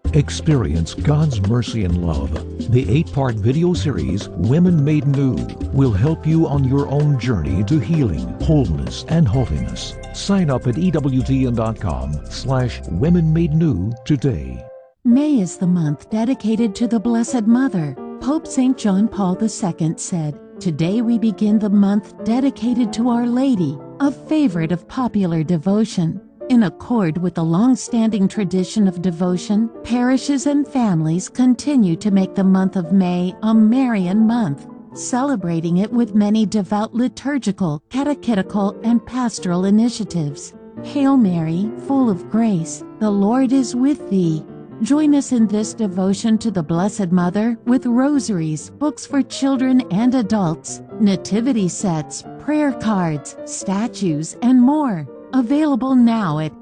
Experience God's mercy and love. The 8-part video series, Women Made New, will help you on your own journey to healing, wholeness, and holiness. Sign up at EWTN.com/Women Made New today. May is the month dedicated to the Blessed Mother. Pope St. John Paul II said, "Today we begin the month dedicated to Our Lady, a favorite of popular devotion." In accord with the long-standing tradition of devotion, parishes and families continue to make the month of May a Marian month, celebrating it with many devout liturgical, catechetical, and pastoral initiatives. Hail Mary, full of grace, the Lord is with thee. Join us in this devotion to the Blessed Mother with rosaries, books for children and adults, nativity sets, prayer cards, statues, and more. Available now at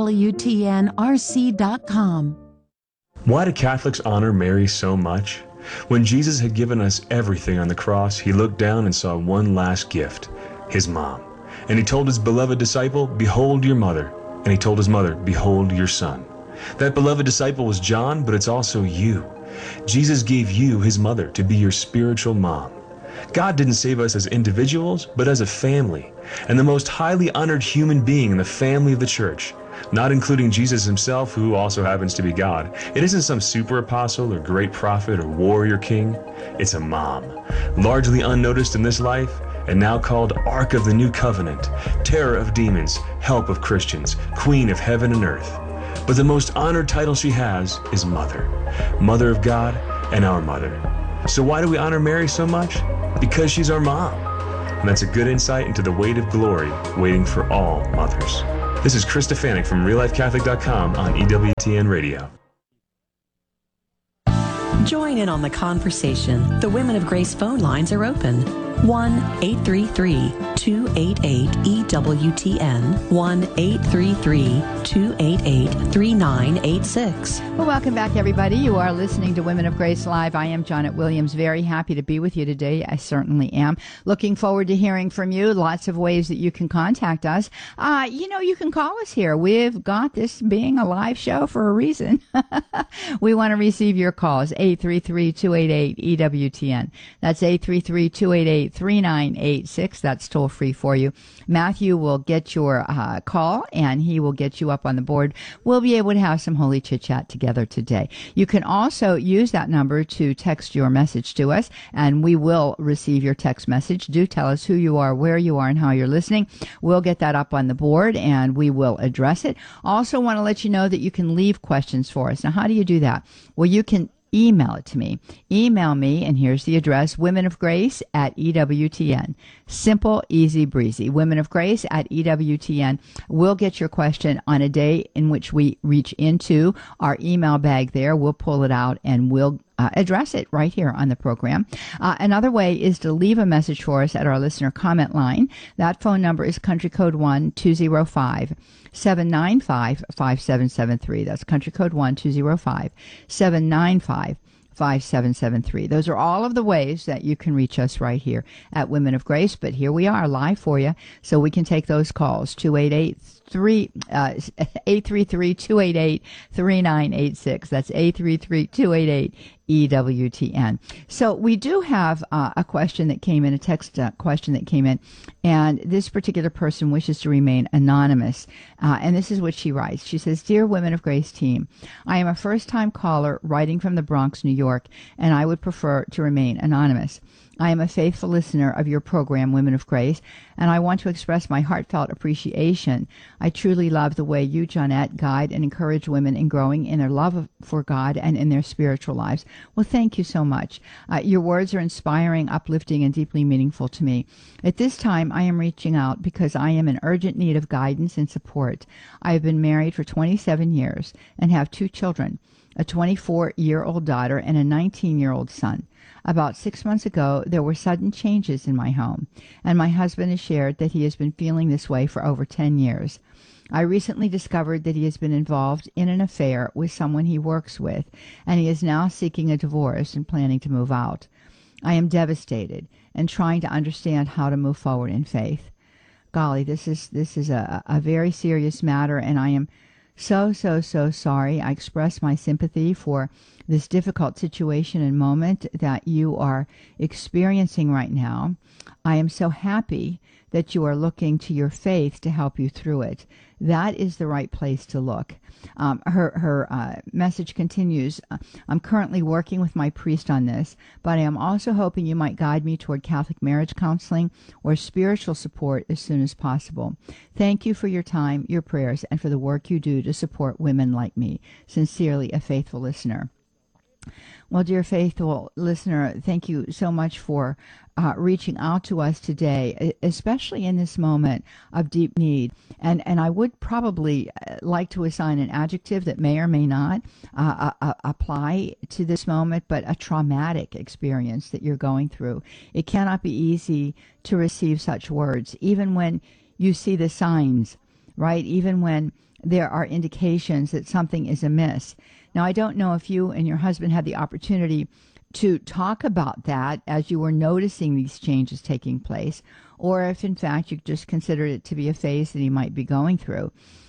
EWTNRC.com. Why do Catholics honor Mary so much? When Jesus had given us everything on the cross, he looked down and saw one last gift, his mom. And he told his beloved disciple, "Behold your mother." And he told his mother, "Behold your son." That beloved disciple was John, but it's also you. Jesus gave you his mother to be your spiritual mom. God didn't save us as individuals, but as a family, and the most highly honored human being in the family of the church, not including Jesus himself, who also happens to be God. It isn't some super apostle or great prophet or warrior king. It's a mom, largely unnoticed in this life, and now called Ark of the New Covenant, terror of demons, help of Christians, queen of heaven and earth. But the most honored title she has is Mother, Mother of God and our Mother. So why do we honor Mary so much? Because she's our mom. And that's a good insight into the weight of glory waiting for all mothers. This is Chris Stefanik from RealLifeCatholic.com on EWTN Radio. Join in on the conversation. The Women of Grace phone lines are open. 1-833-288-EWTN. 1-833-288-3986. Well, welcome back, everybody. You are listening to Women of Grace Live. I am Janet Williams. Very happy to be with you today. I certainly am. Looking forward to hearing from you. Lots of ways that you can contact us. You can call us here. We've got this being a live show for a reason. We want to receive your calls. 833-288-EWTN. That's 833-288-3986. That's toll free for you. Matthew will get your call, and he will get you up on the board. We'll be able to have some holy chit-chat together today. You can also use that number to text your message to us, and we will receive your text message. Do tell us who you are, where you are, and how you're listening. We'll get that up on the board, and we will address it. Also want to let you know that you can leave questions for us. Now, how do you do that? Well, you can email it to me. Email me, and here's the address, womenofgrace@EWTN. Simple, easy breezy. womenofgrace@EWTN. We'll get your question on a day in which we reach into our email bag there. We'll pull it out, and we'll address it right here on the program. Another way is to leave a message for us at our listener comment line. That phone number is country code 1-205-795-5773. That's country code 1-205-795-5773. Those are all of the ways that you can reach us right here at Women of Grace. But here we are live for you, so we can take those calls. 833-288-3986. That's 833-288-EWTN. So we do have a question that came in, a text question that came in, and this particular person wishes to remain anonymous. And this is what she writes. She says, "Dear Women of Grace team, I am a first-time caller writing from the Bronx, New York, and I would prefer to remain anonymous. I am a faithful listener of your program, Women of Grace, and I want to express my heartfelt appreciation. I truly love the way you, Johnette, guide and encourage women in growing in their love for God and in their spiritual lives." Well, thank you so much. Your words are inspiring, uplifting, and deeply meaningful to me. At this time, I am reaching out because I am in urgent need of guidance and support. I have been married for 27 years and have 2 children, a 24-year-old daughter and a 19-year-old son. About 6 months ago, there were sudden changes in my home, and my husband has shared that he has been feeling this way for over 10 years. I recently discovered that he has been involved in an affair with someone he works with, and he is now seeking a divorce and planning to move out. I am devastated and trying to understand how to move forward in faith. Golly, this is a very serious matter, and I am So, so, so sorry. I express my sympathy for this difficult situation and moment that you are experiencing right now. I am so happy that you are looking to your faith to help you through it. That is the right place to look. Her message continues, I'm currently working with my priest on this, but I am also hoping you might guide me toward Catholic marriage counseling or spiritual support as soon as possible. Thank you for your time, your prayers, and for the work you do to support women like me. Sincerely, a faithful listener. Well, dear faithful listener, thank you so much for reaching out to us today, especially in this moment of deep need. And I would probably like to assign an adjective that may or may not apply to this moment, but a traumatic experience that you're going through. It cannot be easy to receive such words, even when you see the signs, right? Even when there are indications that something is amiss. Now, I don't know if you and your husband had the opportunity to talk about that as you were noticing these changes taking place, or if in fact you just considered it to be a phase that he might be going through.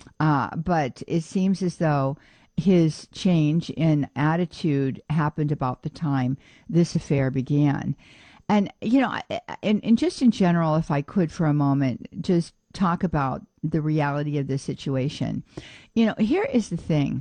But it seems as though his change in attitude happened about the time this affair began. And, you know, and just in general, if I could for a moment, just talk about the reality of this situation. You know, here is the thing.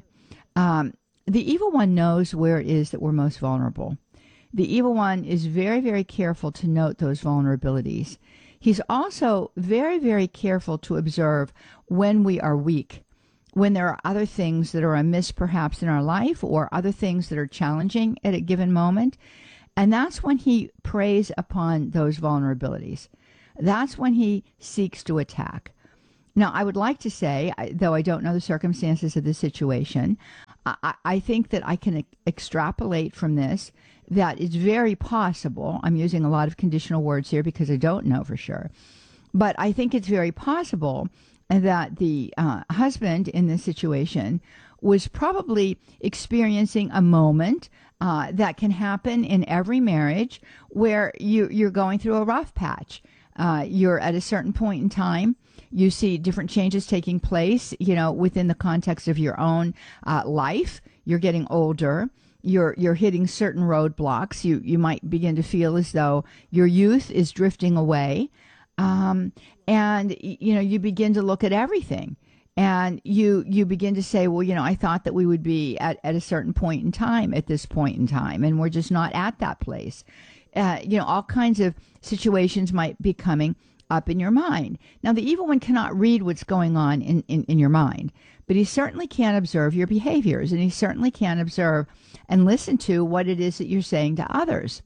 The evil one knows where it is that we're most vulnerable. The evil one is very, very careful to note those vulnerabilities. He's also very, very careful to observe when we are weak, when there are other things that are amiss perhaps in our life or other things that are challenging at a given moment. And that's when he preys upon those vulnerabilities. That's when he seeks to attack. Now, I would like to say, though I don't know the circumstances of this situation, I think that I can extrapolate from this that it's very possible. I'm using a lot of conditional words here because I don't know for sure. But I think it's very possible that the husband in this situation was probably experiencing a moment that can happen in every marriage where you're going through a rough patch. You're at a certain point in time. You see different changes taking place, you know, within the context of your own life. You're getting older. You're hitting certain roadblocks. You might begin to feel as though your youth is drifting away. And, you know, you begin to look at everything. And you begin to say, well, you know, I thought that we would be at a certain point in time at this point in time, and we're just not at that place. You know, all kinds of situations might be coming up in your mind. Now, the evil one cannot read what's going on in your mind, but he certainly can observe your behaviors, and he certainly can observe and listen to what it is that you're saying to others.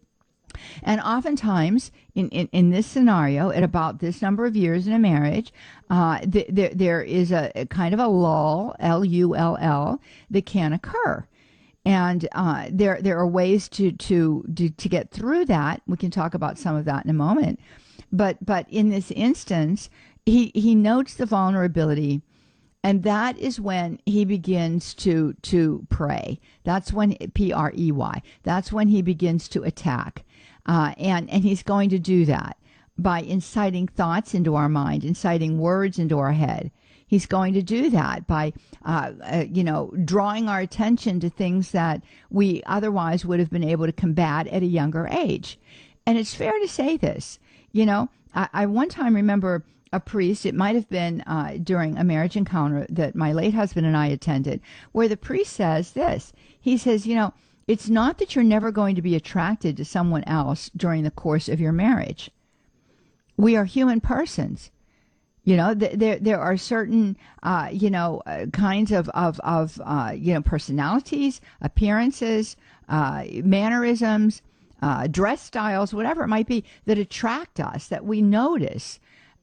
And oftentimes, in this scenario, at about this number of years in a marriage, there is a kind of a lull, L-U-L-L, that can occur. And there are ways to get through that. We can talk about some of that in a moment. But in this instance, he notes the vulnerability, and that is when he begins to pray. That's when P-R-E-Y. That's when he begins to attack. And he's going to do that by inciting thoughts into our mind, inciting words into our head. He's going to do that by, you know, drawing our attention to things that we otherwise would have been able to combat at a younger age. And it's fair to say this. You know, I one time remember a priest, it might have been during a marriage encounter that my late husband and I attended, where the priest says this. He says, you know, it's not that you're never going to be attracted to someone else during the course of your marriage. We are human persons. You know, there are certain, you know, kinds of you know, personalities, appearances, mannerisms, dress styles, whatever it might be, that attract us, that we notice.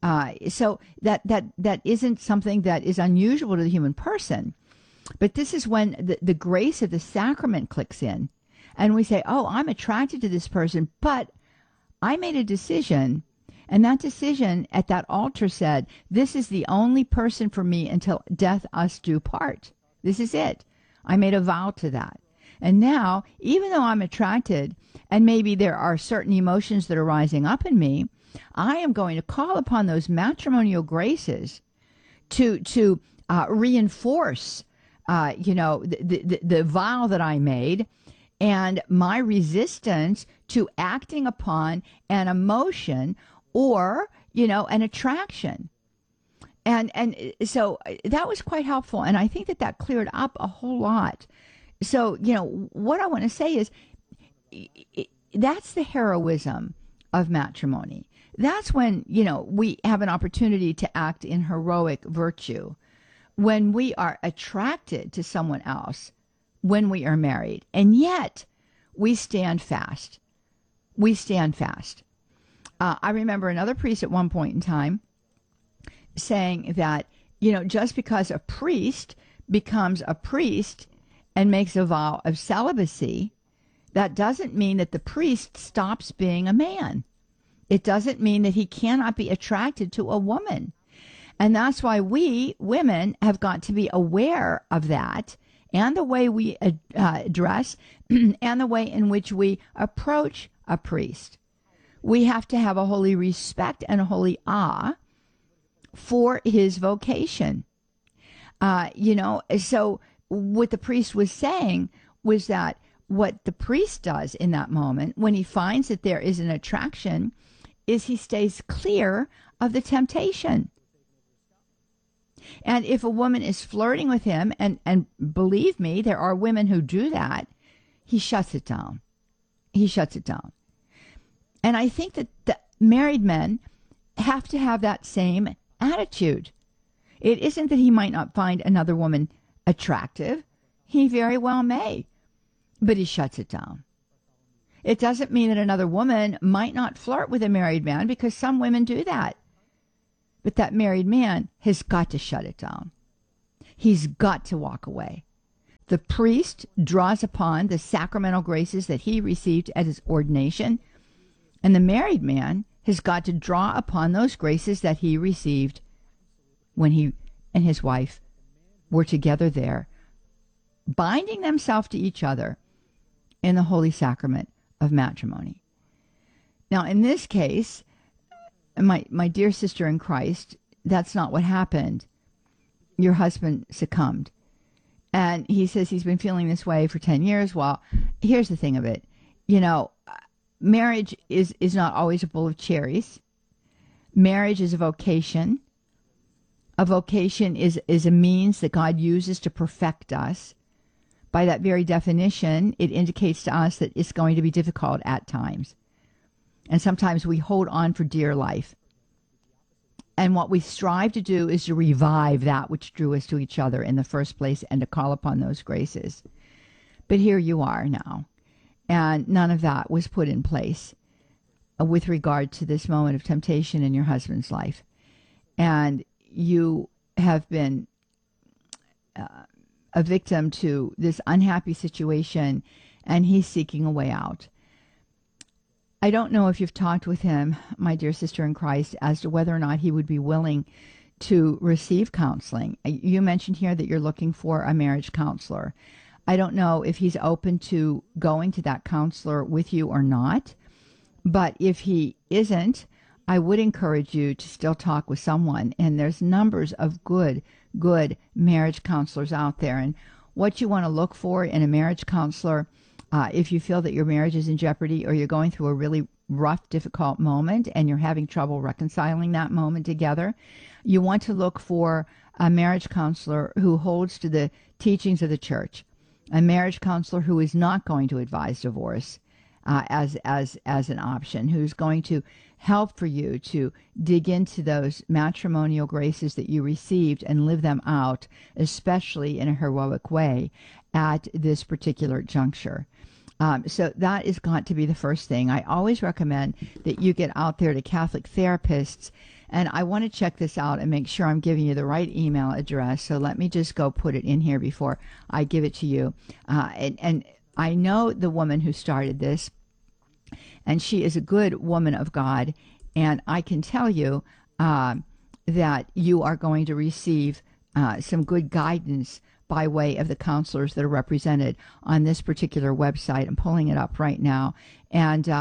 So that isn't something that is unusual to the human person. But this is when the grace of the sacrament clicks in. And we say, oh, I'm attracted to this person, but I made a decision. And that decision at that altar said, this is the only person for me until death us do part. This is it. I made a vow to that. And now, even though I'm attracted, and maybe there are certain emotions that are rising up in me, I am going to call upon those matrimonial graces to reinforce, the vow that I made and my resistance to acting upon an emotion or, an attraction. And so that was quite helpful. And I think that cleared up a whole lot. So, what I want to say is that's the heroism of matrimony. That's when, we have an opportunity to act in heroic virtue. When we are attracted to someone else, when we are married, and yet we stand fast. We stand fast. I remember another priest at one point in time saying that, just because a priest becomes a priest and makes a vow of celibacy, that doesn't mean that the priest stops being a man. It doesn't mean that he cannot be attracted to a woman. And that's why we women have got to be aware of that, and the way we dress and the way in which we approach a priest. We have to have a holy respect and a holy awe for his vocation. So what the priest was saying was that what the priest does in that moment, when he finds that there is an attraction, is he stays clear of the temptation. And if a woman is flirting with him, and believe me, there are women who do that, he shuts it down. He shuts it down. And I think that the married men have to have that same attitude. It isn't that he might not find another woman attractive. He very well may, but he shuts it down. It doesn't mean that another woman might not flirt with a married man, because some women do that. But that married man has got to shut it down. He's got to walk away. The priest draws upon the sacramental graces that he received at his ordination, and the married man has got to draw upon those graces that he received when he and his wife were together there, binding themselves to each other in the holy sacrament of matrimony. Now, in this case, my dear sister in Christ, that's not what happened. Your husband succumbed. And he says he's been feeling this way for 10 years. Well, here's the thing of it. Marriage is not always a bowl of cherries. Marriage is a vocation. A vocation is a means that God uses to perfect us. By that very definition, it indicates to us that it's going to be difficult at times. And sometimes we hold on for dear life. And what we strive to do is to revive that which drew us to each other in the first place, and to call upon those graces. But here you are now. And none of that was put in place with regard to this moment of temptation in your husband's life. And you have been a victim to this unhappy situation, and he's seeking a way out. I don't know if you've talked with him, my dear sister in Christ, as to whether or not he would be willing to receive counseling. You mentioned here that you're looking for a marriage counselor. I don't know if he's open to going to that counselor with you or not, but if he isn't, I would encourage you to still talk with someone. And there's numbers of good marriage counselors out there. And what you want to look for in a marriage counselor, if you feel that your marriage is in jeopardy, or you're going through a really rough, difficult moment and you're having trouble reconciling that moment together, you want to look for a marriage counselor who holds to the teachings of the church, a marriage counselor who is not going to advise divorce as an option, who's going to help for you to dig into those matrimonial graces that you received and live them out, especially in a heroic way at this particular juncture. So that is got to be the first thing. I always recommend that you get out there to Catholic therapists. And I want to check this out and make sure I'm giving you the right email address. So let me just go put it in here before I give it to you. And I know the woman who started this, and she is a good woman of God. And I can tell you that you are going to receive some good guidance by way of the counselors that are represented on this particular website. I'm pulling it up right now. And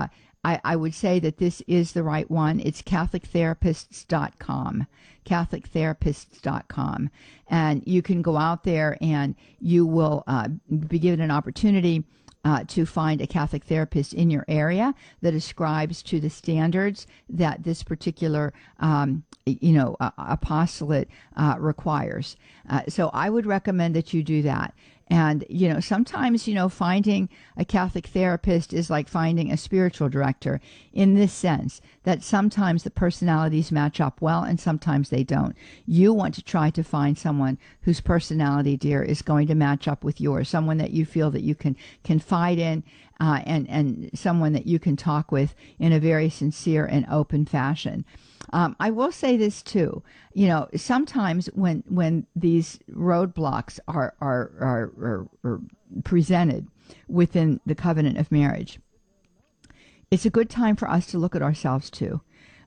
I would say that this is the right one. It's CatholicTherapists.com. CatholicTherapists.com. And you can go out there and you will be given an opportunity to find a Catholic therapist in your area that ascribes to the standards that this particular, apostolate requires. So I would recommend that you do that. And, sometimes, finding a Catholic therapist is like finding a spiritual director in this sense that sometimes the personalities match up well and sometimes they don't. You want to try to find someone whose personality, dear, is going to match up with yours, someone that you feel that you can confide in, and someone that you can talk with in a very sincere and open fashion. I will say this too, sometimes when these roadblocks are presented within the covenant of marriage, it's a good time for us to look at ourselves too.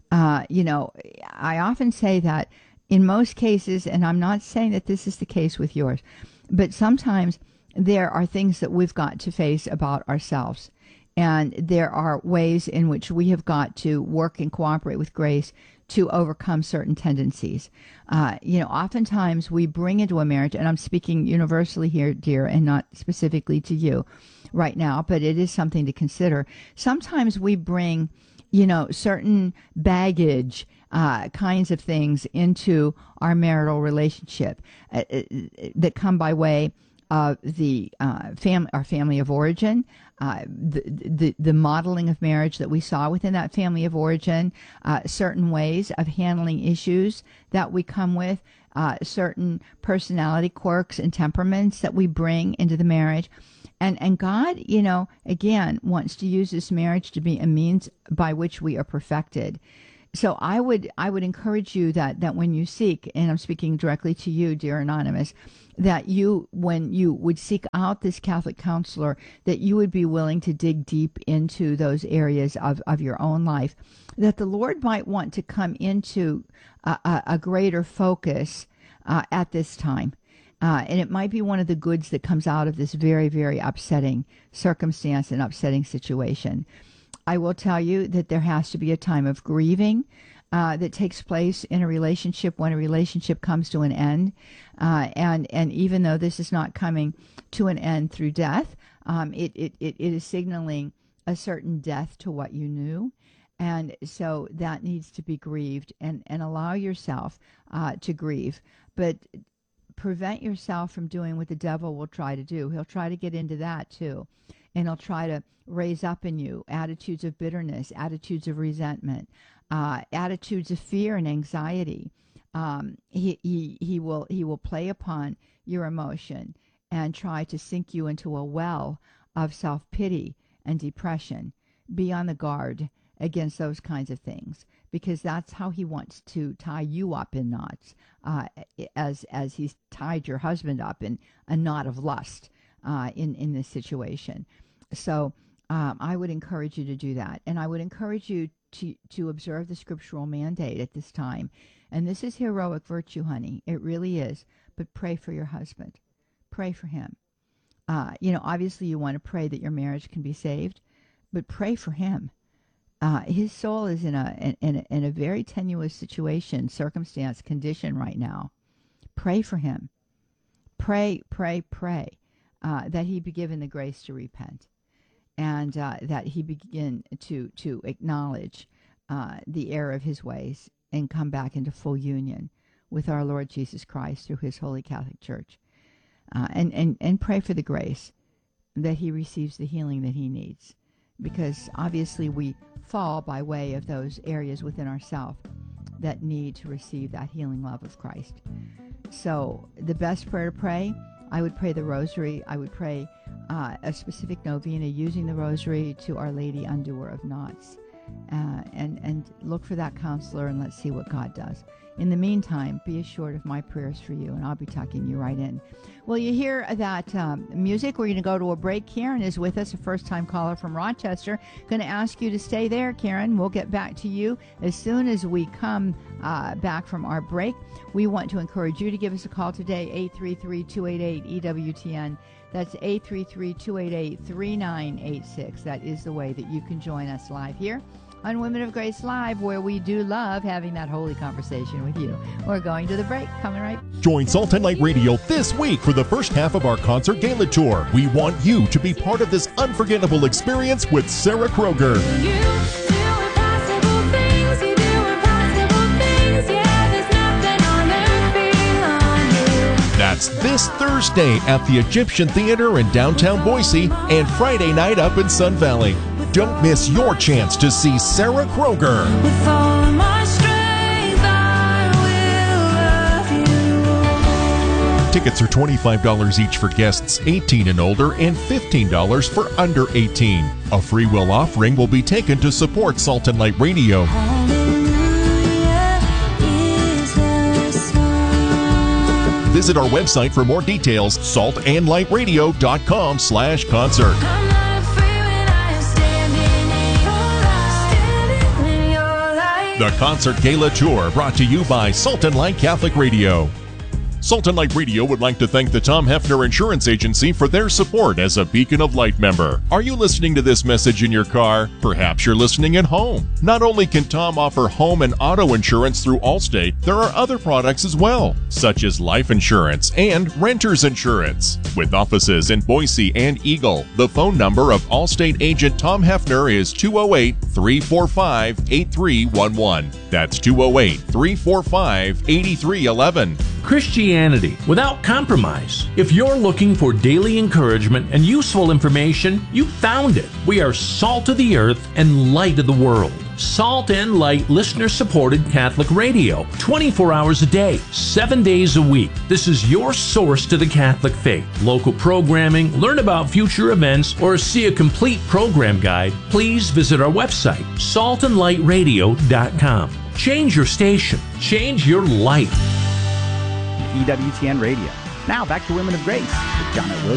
I often say that in most cases, and I'm not saying that this is the case with yours, but sometimes there are things that we've got to face about ourselves. And there are ways in which we have got to work and cooperate with grace to overcome certain tendencies. Oftentimes we bring into a marriage, and I'm speaking universally here, dear, and not specifically to you right now, but it is something to consider. Sometimes we bring, certain baggage, kinds of things into our marital relationship that come by way of the our family of origin, the modeling of marriage that we saw within that family of origin, certain ways of handling issues that we come with, certain personality quirks and temperaments that we bring into the marriage. And God, again, wants to use this marriage to be a means by which we are perfected. So I would encourage you that when you seek, and I'm speaking directly to you, dear Anonymous, that you, when you would seek out this Catholic counselor, that you would be willing to dig deep into those areas of your own life, that the Lord might want to come into a greater focus at this time. And it might be one of the goods that comes out of this very, very upsetting circumstance and upsetting situation. I will tell you that there has to be a time of grieving that takes place in a relationship when a relationship comes to an end. And even though this is not coming to an end through death, it is signaling a certain death to what you knew. And so that needs to be grieved, and allow yourself to grieve. But prevent yourself from doing what the devil will try to do. He'll try to get into that too. And he'll try to raise up in you attitudes of bitterness, attitudes of resentment, attitudes of fear and anxiety. He will play upon your emotion and try to sink you into a well of self-pity and depression. Be on the guard against those kinds of things, because that's how he wants to tie you up in knots, as he's tied your husband up in a knot of lust in this situation. So I would encourage you to do that. And I would encourage you to observe the scriptural mandate at this time. And this is heroic virtue, honey. It really is. But pray for your husband. Pray for him. Obviously you want to pray that your marriage can be saved, but pray for him. His soul is in a very tenuous situation, circumstance, condition right now. Pray for him. Pray that he be given the grace to repent, and that he begin to acknowledge the error of his ways and come back into full union with our Lord Jesus Christ through his Holy Catholic Church. And pray for the grace that he receives the healing that he needs. Because obviously we fall by way of those areas within ourselves that need to receive that healing love of Christ. So the best prayer to pray, I would pray the Rosary. I would pray a specific novena using the Rosary to Our Lady Undoer of Knots. And look for that counselor, and let's see what God does. In the meantime, be assured of my prayers for you, and I'll be tucking you right in. Well, you hear that music. We're going to go to a break. Karen is with us, a first-time caller from Rochester. Going to ask you to stay there, Karen. We'll get back to you as soon as we come back from our break. We want to encourage you to give us a call today, 833-288-EWTN. That's 833-288-3986. That is the way that you can join us live here on Women of Grace Live, where we do love having that holy conversation with you. We're going to the break. Coming right. Join Salt and Light Radio this week for the first half of our concert gala tour. We want you to be part of this unforgettable experience with Sarah Kroger. That's this Thursday at the Egyptian Theater in downtown Boise and Friday night up in Sun Valley. Don't miss your chance to see Sarah Kroger. With all of my strength, I will love you. Tickets are $25 each for guests 18 and older and $15 for under 18. A free will offering will be taken to support Salt and Light Radio. Visit our website for more details, saltandlightradio.com/concert. The Concert Gala Tour, brought to you by Salt and Light Catholic Radio. Salt and Light Radio would like to thank the Tom Hefner Insurance Agency for their support as a Beacon of Light member. Are you listening to this message in your car? Perhaps you're listening at home. Not only can Tom offer home and auto insurance through Allstate, there are other products as well, such as life insurance and renter's insurance. With offices in Boise and Eagle, the phone number of Allstate agent Tom Hefner is 208-345-8311. That's 208-345-8311. Christianity without compromise. If you're looking for daily encouragement and useful information, you found it. We are salt of the earth and light of the world. Salt and Light listener-supported Catholic radio, 24 hours a day, 7 days a week. This is your source to the Catholic faith. Local programming, learn about future events, or see a complete program guide, please visit our website, saltandlightradio.com. Change your station. Change your life. EWTN Radio. Now back to Women of Grace with John Williams.